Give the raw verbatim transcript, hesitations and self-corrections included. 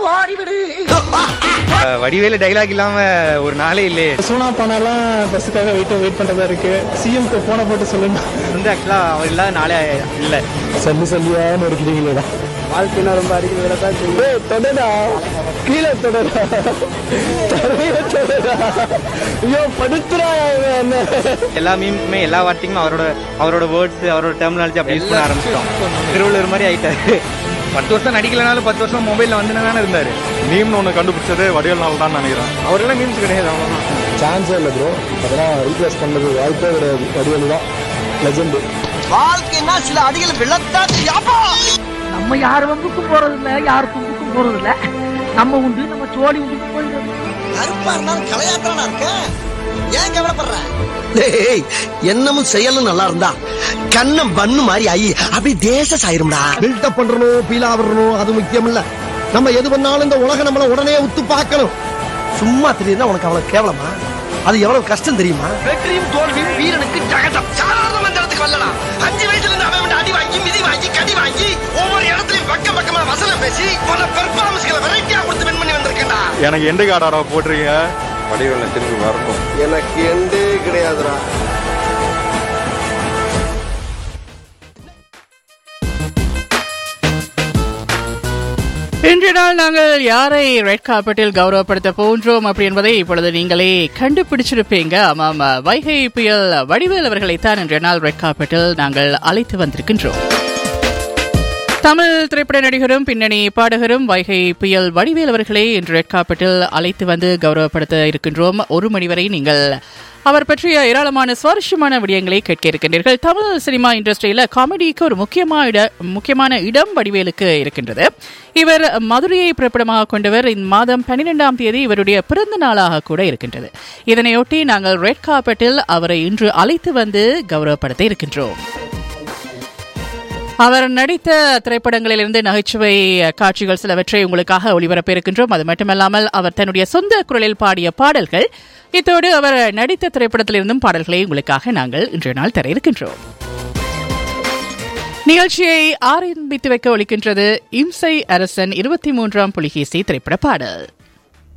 ஓடிவிடு. Vadivelu dialogue இல்லாம ஒரு நாளே இல்லையே. சோனா பானாலாம் பஸ்ஸுக்காக வெயிட் வெயிட் பண்றதா இருக்கு. சிஎம்க்கு போன போட்டு சொல்லுங்க. வந்து ஆக்சுவலா அவர் இல்லாத நாளே இல்ல. சொல்லி சொல்லியான்னு ஒரு கிளிங்களா வாழ்க்கைனா ரொம்ப அடிக்கிறத தான் சொல்லுவேன். தொடடா கீழே தொடடா தொடடா ஐயோ படுத்துறா. எல்லா மீமுமே எல்லா வார்த்தையுமே அவரோட அவரோட வேர்ட்ஸ் அவரோட டெர்மினாலஜி அப்படி யூஸ் பண்ண ஆரம்பிச்சிட்டோம். திருவள்ளுவர் மாதிரி ஆயிட்டாரு. பத்து வருஷம் நடிக்கலனாலும் பத்து வருஷம் மொபைலில் வந்து தானே இருந்தார். மீம்னு ஒன்று கண்டுபிடிச்சது வடிவேல்னால தான் நினைக்கிறேன். அவரெல்லாம் மீம்ஸ் கிடையாது, அவ்வளோதான். சான்ஸே இல்லை ப்ரோ. அதெல்லாம் ரீப்ளேஸ் பண்ணது வாய்ப்பே கிடையாது. வடிவேலு தான் லெஜெண்டு. வாழ்க்கைன்னா சில அடிகள் விழத்தான். நம்ம யார் வம்புக்கும் போறது இல்ல, யார் தும்புக்கும் போறது இல்ல. நம்ம உண்டு நம்ம சோழி உண்டு போயிடுறது. கருப்பா இருந்தாலும் கலையாத்தான் இருக்க. ஏன் கவலைப்படுற? என்னமும் செயலும் நல்லா இருந்தா கண்ணம் பண்ணு மாதிரி ஆயி அப்படி தேச சாயிரும்டா. பில்டப் பண்றணும், பீலா வரணும், அது முக்கியம் இல்ல. நம்ம எது பண்ணாலும் இந்த உலகம் நம்மள உடனே உத்து பார்க்கணும். சும்மா தெரியுதுன்னா உனக்கு அவ்வளவு கேவலமா? அது எவ்வளவு கஷ்டம் தெரியுமா? வெற்றியும் தோல்வியும் வீரனுக்கு ஜகதம். சாதாரண மந்திரத்துக்கு வரலாம். அஞ்சு வயசுல இருந்து அவன் அடி வாங்கி மிதி வாங்கி கடி வாங்கி ஒவ்வொரு இடத்துலயும் பக்கம் பக்கமா வசனம் பேசி பல பெர்ஃபார்மன்ஸ்களை வெரைட்டியா கொடுத்து வின் பண்ணி வந்திருக்கேன்டா. எனக்கு எண்டு கார்டாரா போட்டிருக்கீங்க. வடிவேலு திரும்பி வரணும். எனக்கு எண்டே கிடையாதுடா. இன்றைய நாள் நாங்கள் யாரை ரெட் கார்பெட்டில் கௌரவப்படுத்த போன்றோம் அப்படி என்பதை இப்பொழுது நீங்களே கண்டுபிடிச்சிருப்பீங்க. ஆமாம், வைகை புயல் வடிவேல் அவர்களைத்தான் இன்றைய நாள் ரெட் கார்பெட்டில் நாங்கள் அழைத்து வந்திருக்கின்றோம். தமிழ் திரைப்பட நடிகரும் பின்னணி பாடகரும் வைகை புயல் வடிவேல் அவர்களை இன்று ரெட் கார்பெட்டில் அழைத்து வந்து கௌரவப்படுத்த இருக்கின்றோம். ஒரு மணி வரை நீங்கள் அவர் பற்றிய ஏராளமான சுவாரஸ்யமான விடயங்களை கேட்க இருக்கின்றீர்கள். தமிழ் சினிமா இண்டஸ்ட்ரியில காமெடிக்கு ஒரு முக்கியமான முக்கியமான இடம் வடிவேலுக்கு இருக்கின்றது. இவர் மதுரையை பிறப்பிடமாக கொண்டவர். இந்த மாதம் பன்னிரெண்டாம் தேதி இவருடைய பிறந்த நாளாக கூட இருக்கின்றது. இதனையொட்டி நாங்கள் ரெட் கார்பெட்டில் அவரை இன்று அழைத்து வந்து கௌரவப்படுத்த இருக்கின்றோம். அவர் நடித்த திரைப்படங்களிலிருந்து நகைச்சுவை காட்சிகள் சிலவற்றை உங்களுக்காக ஒளிபரப்ப இருக்கின்றோம். அது மட்டுமல்லாமல் அவர் தன்னுடைய சொந்த குரலில் பாடிய பாடல்கள், இத்தோடு அவர் நடித்த திரைப்படத்திலிருந்தும் பாடல்களை உங்களுக்காக நாங்கள் இன்றைய நாள் தர இருக்கின்றோம். நிகழ்ச்சியை ஆரம்பித்து வைக்க ஒலிக்கின்றது இம்சை அரசன் இருபத்தி மூன்றாம் புலிகேசி திரைப்பட பாடல்.